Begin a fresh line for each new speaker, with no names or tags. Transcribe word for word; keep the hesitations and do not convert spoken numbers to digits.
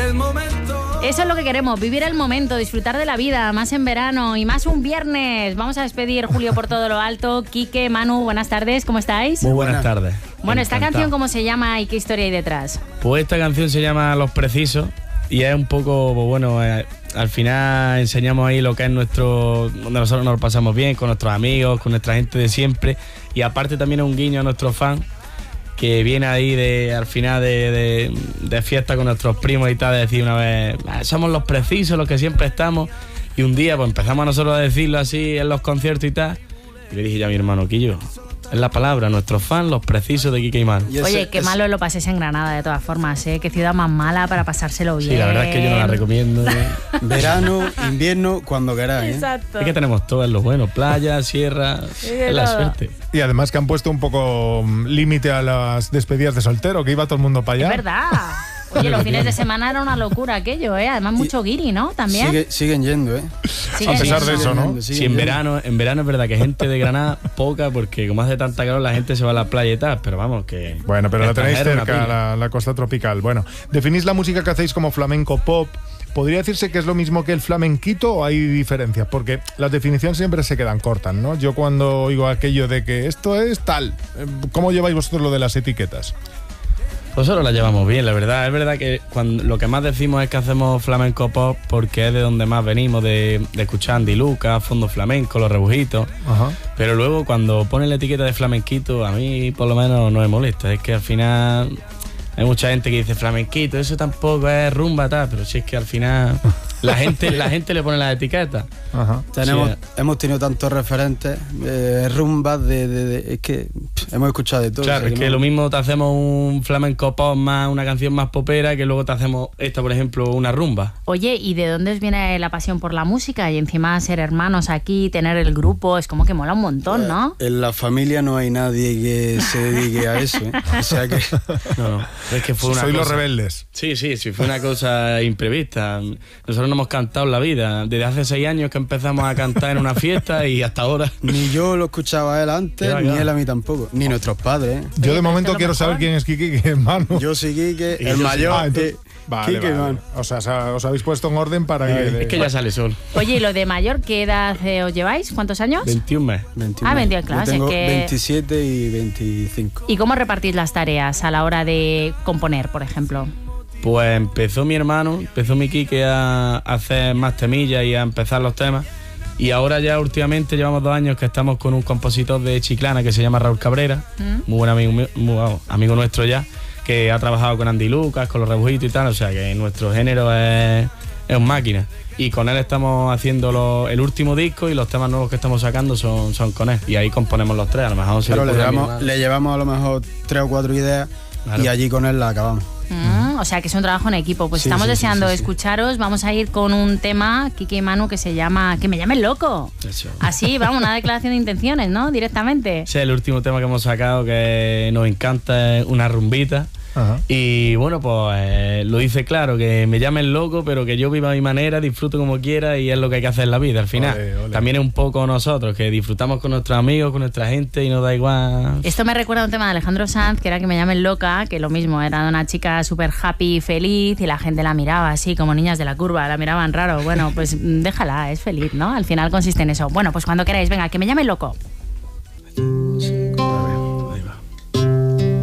el momento.
Eso es lo que queremos, vivir el momento, disfrutar de la vida, más en verano y más un viernes. Vamos a despedir Julio por todo lo alto. Quique, Manu, buenas tardes, ¿cómo estáis?
Muy buenas tardes.
Bueno, ¿esta
Encantado.
canción cómo se llama y qué historia hay detrás?
Pues esta canción se llama Los Precisos y es un poco, pues bueno, eh, al final enseñamos ahí lo que es nuestro, donde nosotros nos lo pasamos bien, con nuestros amigos, con nuestra gente de siempre, y aparte también es un guiño a nuestros fans, que viene ahí de al final de, de, de fiesta con nuestros primos y tal, de decir una vez, ah, somos los precisos, los que siempre estamos, y un día pues empezamos a nosotros a decirlo así en los conciertos y tal, y le dije ya a mi hermano Quillo, es la palabra, nuestros fans, los precisos de Quique y Manu.
Oye, qué malo lo paséis en Granada de todas formas, ¿eh? Qué ciudad más mala para pasárselo bien.
Sí, la verdad es que yo no la recomiendo.
Verano, invierno, cuando queráis. ¿eh?
Exacto.
Es que tenemos todo en lo bueno, playa, sierra, es la suerte.
Y además que han puesto un poco um, límite a las despedidas de soltero, que iba todo el mundo para allá.
Es verdad. Oye, los fines de semana era una locura aquello, ¿eh? Además mucho guiri, ¿no? También.
Sigue, siguen yendo, ¿eh?
Siguen
a pesar
yendo.
de eso, ¿no?
Siguen
Sí,
yendo.
en verano, en verano es verdad que gente de Granada poca, porque como hace tanta calor la gente se va a la playa y tal, pero vamos que...
Bueno, pero la tenéis
extranjero, una
cerca,
pila.
la, la costa tropical. Bueno, definís la música que hacéis como flamenco pop. ¿Podría decirse que es lo mismo que el flamenquito o hay diferencias? Porque las definiciones siempre se quedan cortas, ¿no? Yo cuando oigo aquello de que esto es tal, ¿cómo lleváis vosotros lo de las etiquetas?
Nosotros la llevamos bien, la verdad. Es verdad que cuando lo que más decimos es que hacemos flamenco pop porque es de donde más venimos, de, de escuchar Andy Lucas, Fondo Flamenco, Los Rebujitos.
Ajá.
Pero luego cuando ponen la etiqueta de flamenquito, a mí por lo menos no me molesta. Es que al final hay mucha gente que dice flamenquito, eso tampoco es rumba, tal, pero si es que al final la gente, la gente le pone las etiquetas.
Ajá.
Tenemos,
Sí.
hemos tenido tantos referentes, eh, rumbas, de, de, de- es que pff, hemos escuchado de todo.
Claro,
o sea
es que
no-
lo mismo te hacemos un flamenco pop más, una canción más popera, que luego te hacemos esta, por ejemplo, una rumba.
Oye, ¿y de dónde os viene la pasión por la música? Y encima ser hermanos aquí, tener el grupo, es como que mola un montón, ¿no?
En la familia no hay nadie que se dedique a eso, ¿eh? O sea que...
No, no, es que fue una
Sois los
cosa-
rebeldes.
Sí, sí, sí, fue una cosa imprevista. Nosotros no hemos cantado en la vida. Desde hace seis años que empezamos a cantar en una fiesta y hasta ahora.
Ni yo lo escuchaba a él antes,
Qué
ni
bacán.
él a mí tampoco. Ni nuestros padres, ¿eh?
Yo
pero
de momento
esto es lo
quiero
mejor.
saber quién es Kiki y quién es Manu.
Yo sí, Quique,
Y
el
yo sí.
mayor.
Ah, entonces-
eh,
Vale,
Quique,
vale.
man.
O sea, sa- os habéis puesto en orden para que...
Es que ya sale sol.
Oye, ¿y lo de mayor qué edad eh, os lleváis? ¿Cuántos años?
veintiún meses.
veintiuno.
Ah, veintiuno, claro,
Yo
es
tengo
que-
veintisiete y veinticinco.
¿Y cómo repartís las tareas a la hora de componer, por ejemplo?
Pues empezó mi hermano, empezó mi Quique a hacer más temillas y a empezar los temas. Y ahora ya últimamente llevamos dos años que estamos con un compositor de Chiclana que se llama Raúl Cabrera, muy buen amigo, mío- muy, vamos, amigo nuestro ya, que ha trabajado con Andy Lucas, con Los Rebujitos y tal, o sea que nuestro género es, es un máquina. Y con él estamos haciendo lo- el último disco y los temas nuevos que estamos sacando son, son con él. Y ahí componemos los tres, a lo mejor se
Pero le
ocurre a mi
llevamos,
hermano.
le llevamos a lo mejor tres o cuatro ideas
Claro.
y allí con él la acabamos.
Mm, o sea que es un trabajo en equipo. Pues
Sí,
estamos
sí, sí,
deseando
sí, sí.
escucharos. Vamos a ir con un tema, Quique y Manu, que se llama Que me llamen loco.
Eso.
Así, vamos, una declaración de intenciones, ¿no? Directamente.
Ese es el último tema que hemos sacado que nos encanta, es una rumbita.
Ajá.
Y bueno, pues eh, lo dice claro, que me llamen loco, pero que yo viva a mi manera, disfruto como quiera y es lo que hay que hacer en la vida al final.
Ole, ole.
También es un poco nosotros, que disfrutamos con nuestros amigos, con nuestra gente y nos da igual.
Esto me recuerda a un tema de Alejandro Sanz, que era Que me llamen loca, que lo mismo, era una chica súper happy y feliz y la gente la miraba así, como niñas de la curva, la miraban raro. Bueno, pues mm, déjala, es feliz, ¿no? Al final consiste en eso. Bueno, pues cuando queráis, venga, que me llamen loco.